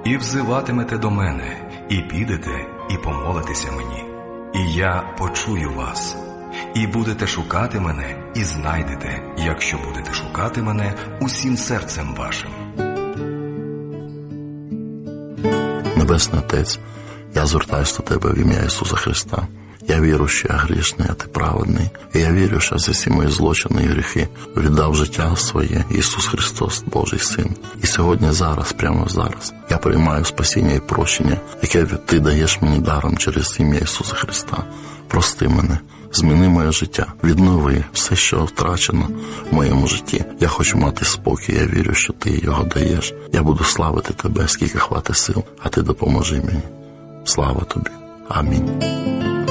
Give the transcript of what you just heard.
і взиватимете до мене, і підете, і помолитеся мені. І я почую вас. І будете шукати мене, і знайдете, якщо будете шукати мене усім серцем вашим. Небесний Отець, я звертаюся до Тебе в ім'я Ісуса Христа. Я вірю, що я грішний, а Ти праведний. І я вірю, що за всі мої злочини і гріхи віддав життя своє Ісус Христос, Божий Син. І сьогодні, зараз, прямо зараз, я приймаю спасіння і прощення, яке Ти даєш мені даром через ім'я Ісуса Христа. Прости мене, зміни моє життя, віднови все, що втрачено в моєму житті. Я хочу мати спокій, я вірю, що Ти його даєш. Я буду славити Тебе, скільки хватить сил, а Ти допоможи мені. Слава Тобі. Амінь.